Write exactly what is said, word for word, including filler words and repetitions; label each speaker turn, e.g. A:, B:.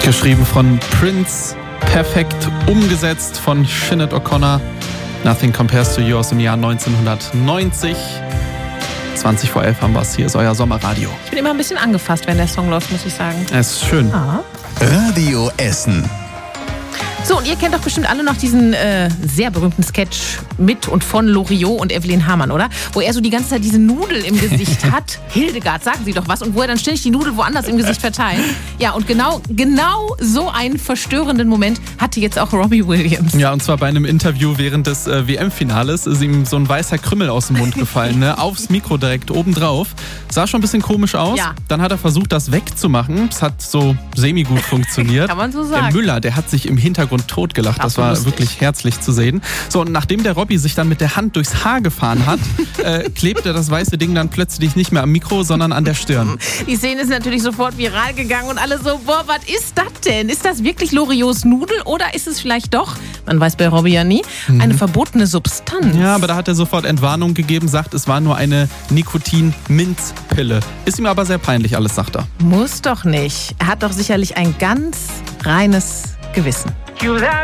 A: Geschrieben von Prince, perfekt umgesetzt von Sinead O'Connor. Nothing Compares to You aus dem Jahr neunzehnhundertneunzig. zwanzig vor elf haben wir es. Hier ist euer Sommerradio.
B: Ich bin immer ein bisschen angefasst, wenn der Song läuft, muss ich sagen.
A: Es ist schön.
B: Ah.
C: Radio Essen.
B: So, und ihr kennt doch bestimmt alle noch diesen äh, sehr berühmten Sketch mit und von Loriot und Evelyn Hamann, oder? Wo er so die ganze Zeit diese Nudel im Gesicht hat. Hildegard, sagen Sie doch was. Und wo er dann ständig die Nudel woanders im Gesicht verteilt. Ja, und genau, genau so einen verstörenden Moment hatte jetzt auch Robbie Williams.
A: Ja, und zwar bei einem Interview während des äh, W M-Finales ist ihm so ein weißer Krümmel aus dem Mund gefallen, ne? Aufs Mikro direkt obendrauf. Sah schon ein bisschen komisch aus.
B: Ja.
A: Dann hat er versucht, das wegzumachen. Es hat so semi-gut funktioniert.
B: Kann man so sagen.
A: Der Müller, der hat sich im Hintergrund totgelacht. Das war
B: lustig.
A: wirklich herzlich zu sehen. So, und nachdem der Robby sich dann mit der Hand durchs Haar gefahren hat, äh, klebte das weiße Ding dann plötzlich nicht mehr am Mikro, sondern an der Stirn.
B: Die Szene ist natürlich sofort viral gegangen und alle so, boah, was ist das denn? Ist das wirklich Loriots Nudel oder ist es vielleicht doch, man weiß bei Robbie ja nie, eine
A: Mhm.
B: verbotene Substanz?
A: Ja, aber da hat er sofort Entwarnung gegeben, sagt, es war nur eine Nikotin-Minzpille. Ist ihm aber sehr peinlich alles, sagt er.
B: Muss doch nicht. Er hat doch sicherlich ein ganz reines Gewissen.